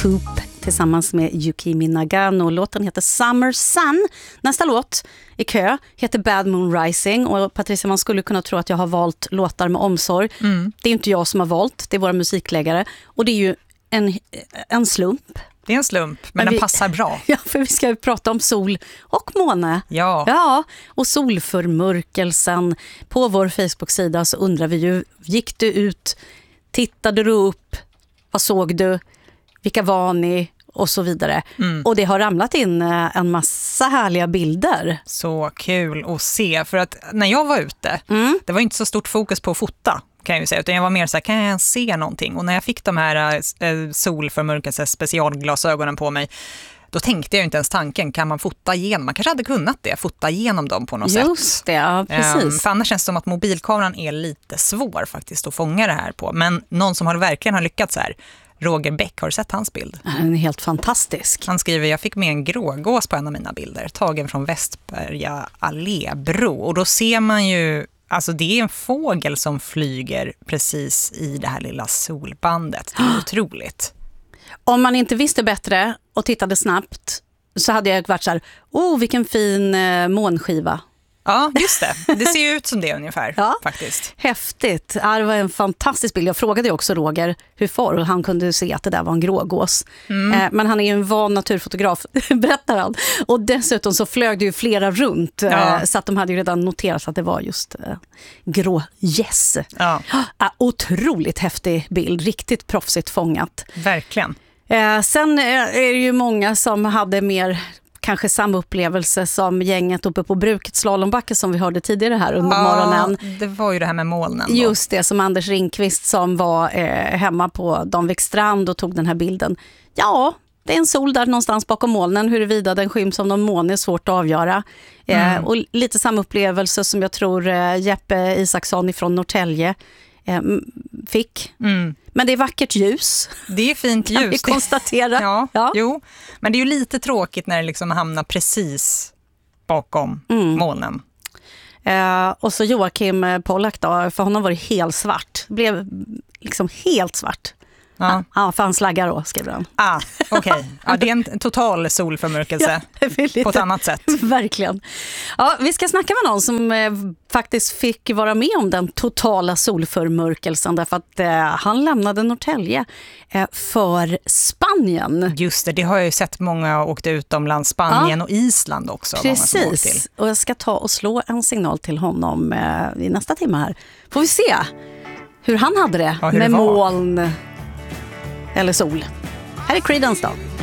Coop tillsammans med Yukimi Nagano. Låten heter Summer Sun. Nästa låt i kö heter Bad Moon Rising. Och Patricia, man skulle kunna tro att jag har valt låtar med omsorg. Det är inte jag som har valt, det är våra musikläggare. Och det är ju en slump. Det är en slump, men den passar bra. Ja, för vi ska ju prata om sol och måne. Ja, och solförmörkelsen. På vår Facebook-sida så undrar vi ju, gick du ut, tittade du upp, vad såg du, vilka var ni och så vidare. Och det har ramlat in en massa härliga bilder. Så kul att se, för att när jag var ute, det var inte så stort fokus på att fota, kan jag ju säga, utan jag var mer så här, kan jag se någonting? Och när jag fick de här solförmörkelse specialglasögonen på mig, då tänkte jag inte ens tanken, kan man fota igenom? Man kanske hade kunnat fota igenom dem på något sätt. Just det, ja, precis. För annars känns det som att mobilkameran är lite svår faktiskt att fånga det här på. Men någon som verkligen har lyckats här, Roger Bäck, har du sett hans bild? Den är helt fantastisk. Han skriver, jag fick med en grågås på en av mina bilder, tagen från Västberga allébro. Och då ser man ju, alltså det är en fågel som flyger precis i det här lilla solbandet. Det är otroligt. Om man inte visste bättre och tittade snabbt så hade jag varit så här, vilken fin månskiva. Ja, just det. Det ser ju ut som det ungefär, faktiskt. Häftigt. Det var en fantastisk bild. Jag frågade också Roger hur far och han kunde se att det där var en grågås. Men han är ju en van naturfotograf, berättar han. Och dessutom så flög det ju flera runt. Så att de hade ju redan noterat att det var just grågäss. Ja. Otroligt häftig bild. Riktigt proffsigt fångat. Verkligen. Sen är det ju många som hade mer kanske samma upplevelse som gänget uppe på Brukets slalombacke som vi hörde tidigare här under morgonen. Det var ju det här med molnen då. Just det, som Anders Ringqvist som var hemma på Danviksstrand och tog den här bilden. Ja, det är en sol där någonstans bakom molnen. Huruvida den skyms av någon måne är svårt att avgöra. Och lite samma upplevelse som jag tror Jeppe Isaksson ifrån Norrtälje fick. Men det är vackert ljus. Det är fint ljus. Kan vi konstatera. Ja. Jo. Men det är ju lite tråkigt när det liksom hamnar precis bakom molnen. Och så Joakim Pollack då, för honom var det helt svart. Det blev liksom helt svart. Ja, för han slaggar då, skriver han. Okej. Ja, det är en total solförmörkelse på ett annat sätt. Verkligen. Ja, vi ska snacka med någon som faktiskt fick vara med om den totala solförmörkelsen därför att han lämnade Norrtälje för Spanien. Just det har jag ju sett många åkte utomlands, Spanien och Island också. Precis, och jag ska ta och slå en signal till honom i nästa timme här. Får vi se hur han hade det med moln eller sol. Här är Creedence då.